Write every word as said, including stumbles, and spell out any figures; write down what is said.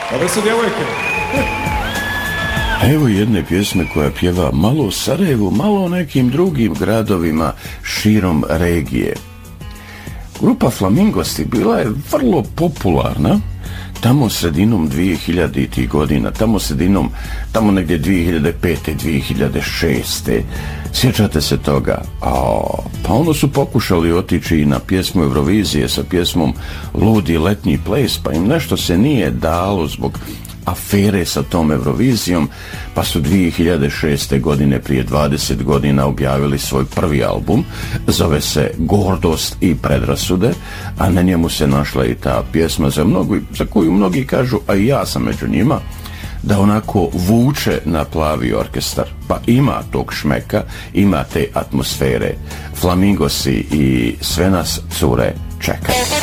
Ove su djevojke. Evo jedne pjesme koja pjeva malo u Sarajevu, malo u nekim drugim gradovima širom regije. Grupa Flamingosi bila je vrlo popularna tamo sredinom dvije hiljaditih godina, tamo sredinom, tamo negdje dvije hiljade pete. dvije hiljade šeste. Sjećate se toga? A, pa ono su pokušali otići i na pjesmu Eurovizije sa pjesmom Ludi letnji ples, pa im nešto se nije dalo zbog afere sa tom Eurovizijom, pa su dvije hiljade šeste. godine, prije dvadeset godina, objavili svoj prvi album, zove se Gordost i predrasude, a na njemu se našla i ta pjesma za, mnogo, za koju mnogi kažu, a i ja sam među njima, da onako vuče na plavi orkestar, pa ima tog šmeka, ima te atmosfere. Flamingosi i Sve nas cure čekaju.